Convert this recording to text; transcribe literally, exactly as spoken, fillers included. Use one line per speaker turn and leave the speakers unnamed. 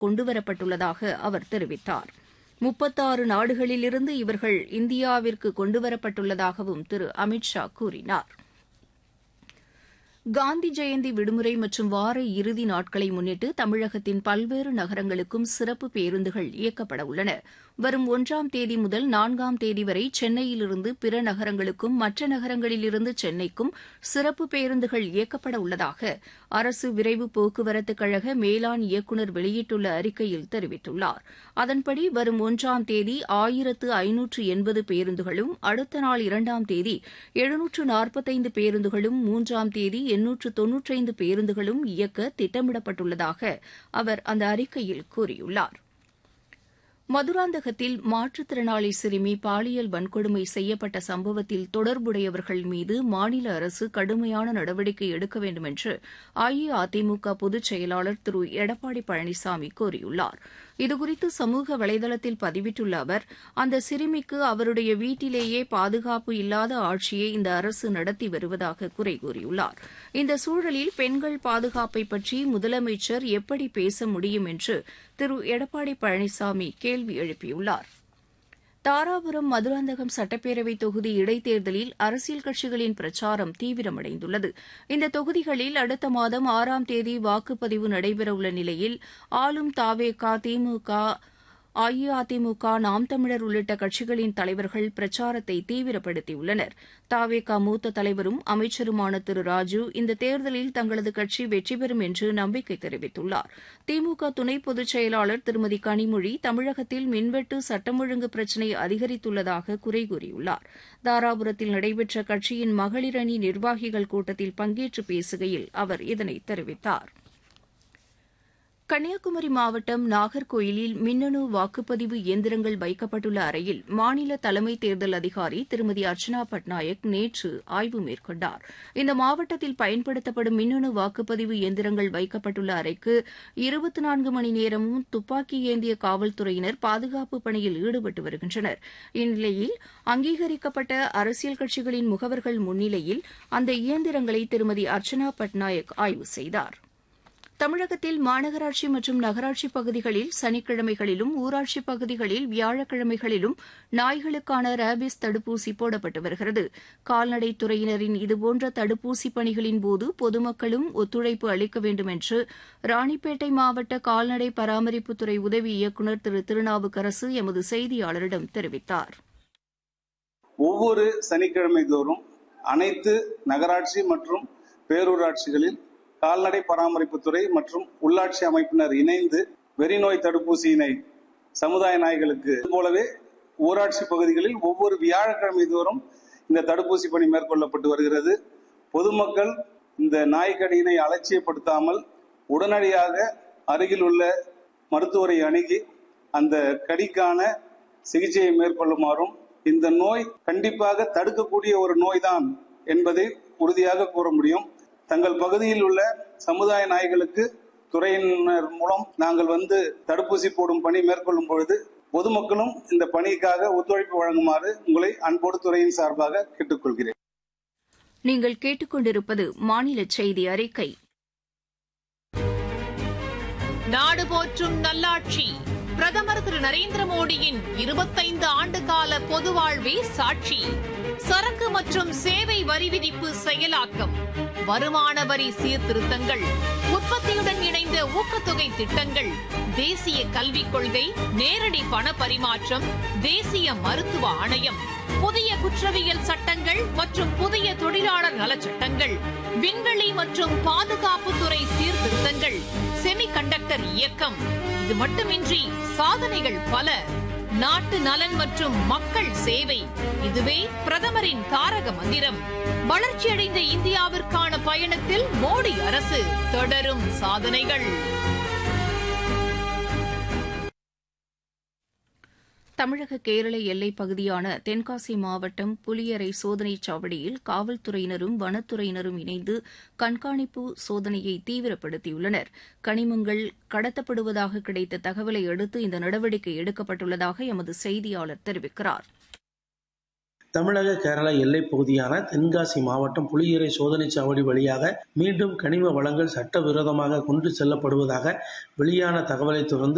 கொண்டுவரப்பட்டுள்ளதாக அவர் தெரிவித்தார். முப்பத்தாறு நாடுகளிலிருந்து இவர்கள் இந்தியாவிற்கு கொண்டுவரப்பட்டுள்ளதாகவும் திரு அமித் ஷா கூறினார். காந்தி ஜெயந்தி விடுமுறை மற்றும் வார இறுதி நாட்களை முன்னிட்டு தமிழகத்தின் பல்வேறு நகரங்களுக்கும் சிறப்பு பேருந்துகள் இயக்கப்பட உள்ளன. வரும் ஒன்றாம் தேதி முதல் நான்காம் தேதி வரை சென்னையிலிருந்து பிற நகரங்களுக்கும் மற்ற நகரங்களிலிருந்து சென்னைக்கும் சிறப்பு பேருந்துகள் இயக்கப்பட உள்ளதாக அரசு விரைவு போக்குவரத்துக் கழக மேலாண் இயக்குநர் வெளியிட்டுள்ள அறிக்கையில் தெரிவித்துள்ளார். அதன்படி வரும் ஒன்றாம் தேதி ஆயிரத்து ஐநூற்று எண்பது பேருந்துகளும், அடுத்த நாள் இரண்டாம் தேதி எழுநூற்று நாற்பத்தைந்து பேருந்துகளும், மூன்றாம் தேதி எண்ணூற்று தொன்னூற்றைந்து பேருந்துகளும் இயக்க திட்டமிடப்பட்டுள்ளதாக அவர் அந்த அறிக்கையில் கூறியுள்ளார். மதுராந்தகத்தில் மாற்றுத்திறனாளி சிறுமி பாலியல் வன்கொடுமை செய்யப்பட்ட சம்பவத்தில் தொடர்புடையவர்கள் மீது மாநில அரசு கடுமையான நடவடிக்கை எடுக்க வேண்டும் என்று அஇஅதிமுக பொதுச் செயலாளர் திரு எடப்பாடி பழனிசாமி கூறியுள்ளார். இதுகுறித்து சமூக வலைதளத்தில் பதிவிட்டுள்ள அவர், அந்த சிறுமிக்கு அவருடைய வீட்டிலேயே பாதுகாப்பு இல்லாத ஆட்சியை இந்த அரசு நடத்தி வருவதாக குறை கூறியுள்ளார். இந்த சூழலில் பெண்கள் பாதுகாப்பை பற்றி முதலமைச்சர் எப்படி பேச முடியும் என்று திரு எடப்பாடி பழனிசாமி கேள்வி எழுப்பியுள்ளார். தாராபுரம் மதுராந்தகம் சட்டப்பேரவை தொகுதி இடைத்தேர்தலில் அரசியல் கட்சிகளின் பிரச்சாரம் தீவிரமடைந்துள்ளது. இந்த தொகுதிகளில் அடுத்த மாதம் ஆறாம் தேதி வாக்குப்பதிவு நடைபெறவுள்ள நிலையில் ஆளும் தாவேகா, திமுக, அஇஅதிமுக, நாம் தமிழர் உள்ளிட்ட கட்சிகளின் தலைவர்கள் பிரச்சாரத்தை தீவிரப்படுத்தியுள்ளனர். தாவேகா மூத்த தலைவரும் அமைச்சருமான திரு ராஜு இந்த தேர்தலில் தங்களது கட்சி வெற்றி பெறும் என்று நம்பிக்கை தெரிவித்துள்ளார். திமுக துணை பொதுச் செயலாளர் திருமதி கனிமொழி தமிழகத்தில் மின்வெட்டு, சட்டம் ஒழுங்கு பிரச்சினை அதிகரித்துள்ளதாக குறை கூறியுள்ளார். தாராபுரத்தில் நடைபெற்ற கட்சியின் மகளிர் அணி நிர்வாகிகள் கூட்டத்தில் பங்கேற்று பேசுகையில் அவர் இதனை தெரிவித்தார். கன்னியாகுமரி மாவட்டம் நாகர்கோயிலில் மின்னணு வாக்குப்பதிவு இயந்திரங்கள் வைக்கப்பட்டுள்ள அறையில் மாநில தலைமை தேர்தல் அதிகாரி திருமதி அர்ச்சனா பட்நாயக் நேற்று ஆய்வு மேற்கொண்டார். இந்த மாவட்டத்தில் பயன்படுத்தப்படும் மின்னணு வாக்குப்பதிவு இயந்திரங்கள் வைக்கப்பட்டுள்ள அறைக்கு இருபத்தி நான்கு மணி நேரமும் துப்பாக்கி ஏந்திய காவல்துறையினர் பாதுகாப்பு பணியில் ஈடுபட்டு வருகின்றனர். இந்நிலையில் அங்கீகரிக்கப்பட்ட அரசியல் கட்சிகளின் முகவர்கள் முன்னிலையில் அந்த இயந்திரங்களை திருமதி அர்ச்சனா பட்நாயக் ஆய்வு செய்தார். தமிழகத்தில் மாநகராட்சி மற்றும் நகராட்சி பகுதிகளில் சனிக்கிழமைகளிலும், ஊராட்சிப் பகுதிகளில் வியாழக்கிழமைகளிலும் நாய்களுக்கான ரேபிஸ் தடுப்பூசி போடப்பட்டு வருகிறது. கால்நடைத்துறையினரின் இதுபோன்ற தடுப்பூசி பணிகளின்போது பொதுமக்களும் ஒத்துழைப்பு அளிக்க வேண்டும் என்று ராணிப்பேட்டை மாவட்ட கால்நடை பராமரிப்புத்துறை உதவி இயக்குநர் திரு திருநாவுக்கரசு எமது செய்தியாளரிடம் தெரிவித்தார்.
ஒவ்வொரு சனிக்கிழமை தோறும் அனைத்து நகராட்சி மற்றும் பேரூராட்சிகளில் கால்நடை பராமரிப்புத்துறை மற்றும் உள்ளாட்சி அமைப்பினர் இணைந்து வெறிநோய் தடுப்பூசியினை சமுதாய நாய்களுக்கு போலவே ஊராட்சி பகுதிகளில் ஒவ்வொரு வியாழக்கிழமை தோறும் இந்த தடுப்பூசி பணி மேற்கொள்ளப்பட்டு வருகிறது. பொதுமக்கள் இந்த நாய்க்கடியினை அலட்சியப்படுத்தாமல் உடனடியாக அருகில் உள்ள மருத்துவரை அணுகி அந்த கடிக்கான சிகிச்சையை மேற்கொள்ளுமாறும், இந்த நோய் கண்டிப்பாக தடுக்கக்கூடிய ஒரு நோய்தான் என்பதை உறுதியாக கூற முடியும். தங்கள் பகுதியில் உள்ள சமுதாய நாய்களுக்கு துறையினர் மூலம் நாங்கள் வந்து தடுப்பூசி போடும் பணி மேற்கொள்ளும் பொழுது பொதுமக்களும் இந்த பணிக்காக ஒத்துழைப்பு வழங்குமாறு உங்களை அன்போடு துறையின் சார்பாக கேட்டுக்கொள்கிறேன்.
நீங்கள் கேட்டுக்கொண்டிருப்பது மாநில செய்தி அறிக்கை.
நாடு போற்றும் நல்லாட்சி பிரதமர் திரு நரேந்திர மோடியின் இருபத்தைந்து ஆண்டு கால பொது வாழ்வே சாட்சி. சரக்கு மற்றும் சேவை வரி விதிப்பு செயலாக்கம், வருமான வரி சீர்திருத்தங்கள், உற்பத்தியுடன் இணைந்த ஊக்கத்தொகை திட்டங்கள், தேசிய கல்விக் கொள்கை, நேரடி பண பரிமாற்றம், தேசிய மருத்துவ ஆணையம், புதிய குற்றவியல் சட்டங்கள் மற்றும் புதிய தொழிலாளர் நலச்சட்டங்கள், விண்வெளி மற்றும் பாதுகாப்புத்துறை சீர்திருத்தங்கள், செமிகண்டக்டர் இயக்கம். இது மட்டுமின்றி சாதனைகள் பல. நாட்டு நலன் மற்றும் மக்கள் சேவை, இதுவே பிரதமரின் தாரக மந்திரம். வளர்ச்சியடைந்த இந்தியாவிற்கான பயணத்தில் மோடி அரசு தொடரும் சாதனைகள்.
தமிழக கேரள எல்லைப் பகுதியான தென்காசி மாவட்டம் புலியரை சோதனைச் சாவடியில் காவல்துறையினரும் வனத்துறையினரும் இணைந்து கண்காணிப்பு சோதனையை தீவிரப்படுத்தியுள்ளனர். கனிமங்கள் கடத்தப்படுவதாக கிடைத்த தகவலை அடுத்து இந்த நடவடிக்கை எடுக்கப்பட்டுள்ளதாக எமது செய்தியாளர் தெரிவிக்கிறார்.
தமிழக கேரள எல்லைப் பகுதியான தென்காசி மாவட்டம் புலியரை சோதனைச் சாவடி வழியாக மீண்டும் கனிம வளங்கள் சட்டவிரோதமாக கொண்டு செல்லப்படுவதாக வெளியான தகவலை தொடர்ந்து